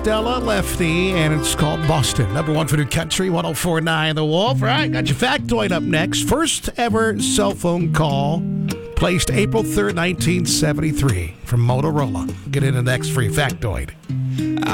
Della Lefty, and it's called Boston. Number one for New Country, 104.9 The Wolf. All right, got your factoid up next. First ever cell phone call placed April 3rd, 1973 from Motorola. Get into the next free factoid.